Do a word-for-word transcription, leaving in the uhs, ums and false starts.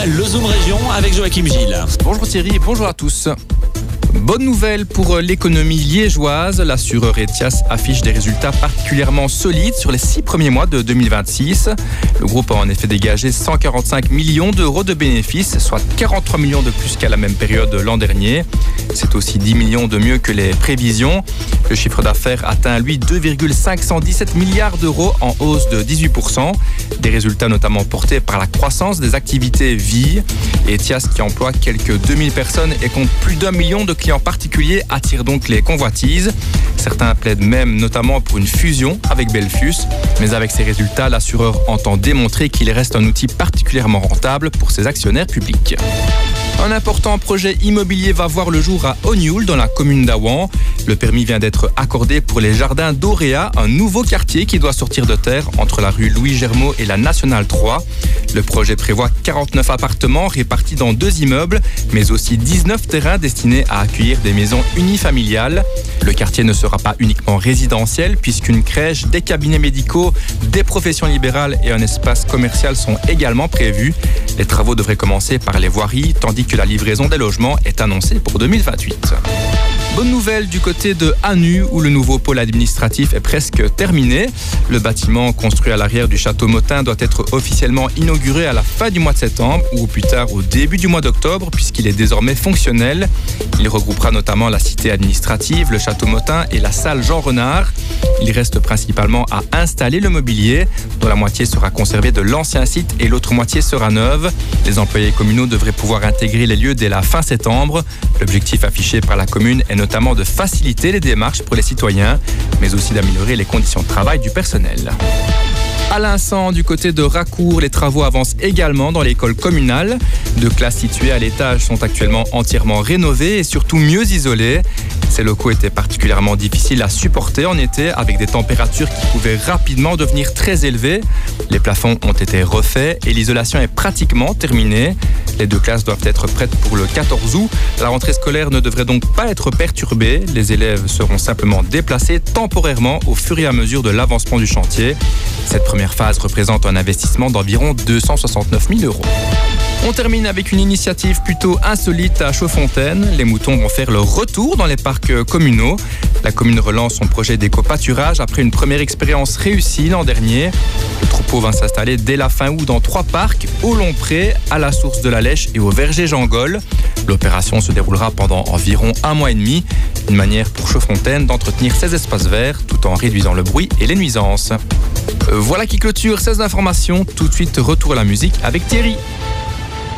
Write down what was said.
le Zoom Région avec Joachim Gilles. Bonjour Thierry et bonjour à tous. Bonne nouvelle pour l'économie liégeoise. L'assureur Etias affiche des résultats particulièrement solides sur les six premiers mois de deux mille vingt-six. Le groupe a en effet dégagé cent quarante-cinq millions d'euros de bénéfices, soit quarante-trois millions de plus qu'à la même période l'an dernier. C'est aussi dix millions de mieux que les prévisions. Le chiffre d'affaires atteint, lui, deux virgule cinq cent dix-sept milliards d'euros en hausse de dix-huit pour cent. Des résultats notamment portés par la croissance des activités vie. Etias, qui emploie quelques deux mille personnes et compte plus d'un million de clients particuliers, attire donc les convoitises. Certains plaident même notamment pour une fusion avec Belfius. Mais avec ces résultats, l'assureur entend démontrer qu'il reste un outil particulièrement rentable pour ses actionnaires publics. Un important projet immobilier va voir le jour à Ognoul, dans la commune d'Awan. Le permis vient d'être accordé pour les jardins d'Auréa, un nouveau quartier qui doit sortir de terre entre la rue Louis Germeau et la Nationale trois. Le projet prévoit quarante-neuf appartements répartis dans deux immeubles, mais aussi dix-neuf terrains destinés à accueillir des maisons unifamiliales. Le quartier ne sera pas uniquement résidentiel, puisqu'une crèche, des cabinets médicaux, des professions libérales et un espace commercial sont également prévus. Les travaux devraient commencer par les voiries, tandis que la livraison des logements est annoncée pour deux mille vingt-huit. Bonne nouvelle du côté de Anu, où le nouveau pôle administratif est presque terminé. Le bâtiment construit à l'arrière du château Motin doit être officiellement inauguré à la fin du mois de septembre ou au plus tard au début du mois d'octobre, puisqu'il est désormais fonctionnel. Il regroupera notamment la cité administrative, le château Motin et la salle Jean Renard. Il reste principalement à installer le mobilier, dont la moitié sera conservée de l'ancien site et l'autre moitié sera neuve. Les employés communaux devraient pouvoir intégrer les lieux dès la fin septembre. L'objectif affiché par la commune est notamment de faciliter les démarches pour les citoyens, mais aussi d'améliorer les conditions de travail du personnel. À l'instant, du côté de Racour, les travaux avancent également dans l'école communale. Deux classes situées à l'étage sont actuellement entièrement rénovées et surtout mieux isolées. Ces locaux étaient particulièrement difficiles à supporter en été, avec des températures qui pouvaient rapidement devenir très élevées. Les plafonds ont été refaits et l'isolation est pratiquement terminée. Les deux classes doivent être prêtes pour le quatorze août. La rentrée scolaire ne devrait donc pas être perturbée. Les élèves seront simplement déplacés temporairement au fur et à mesure de l'avancement du chantier. Cette première phase représente un investissement d'environ deux cent soixante-neuf mille euros. On termine avec une initiative plutôt insolite à Chaudfontaine. Les moutons vont faire leur retour dans les parcs communaux. La commune relance son projet d'éco-pâturage après une première expérience réussie l'an dernier. Le troupeau va s'installer dès la fin août dans trois parcs, au Longpré, à la source de la Lèche et au verger Jean-Gol. L'opération se déroulera pendant environ un mois et demi. Une manière pour Chaudfontaine d'entretenir ses espaces verts tout en réduisant le bruit et les nuisances. Voilà qui clôture ces informations. Tout de suite, retour à la musique avec Thierry.